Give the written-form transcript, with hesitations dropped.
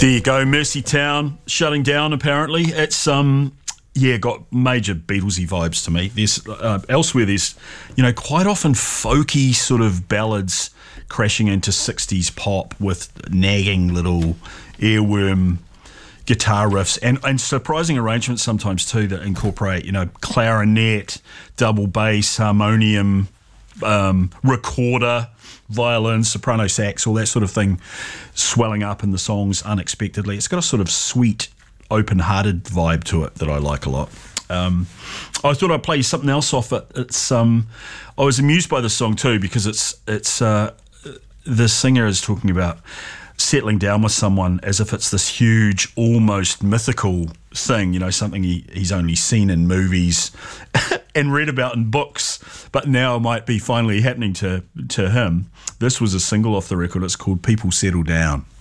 There you go, Mercy Town shutting down. Apparently, it's got major Beatlesy vibes to me. There's elsewhere. There's quite often folky sort of ballads crashing into 60s pop with nagging little earworm guitar riffs and surprising arrangements sometimes too that incorporate clarinet, double bass, harmonium, recorder, violin, soprano sax, all that sort of thing swelling up in the songs unexpectedly. It's got a sort of sweet, open-hearted vibe to it that I like a lot. I thought I'd play you something else off it. It's I was amused by this song too because it's the singer is talking about settling down with someone as if it's this huge, almost mythical thing, something he's only seen in movies and read about in books, but now might be finally happening to him. This was a single off the record. It's called People Settle Down.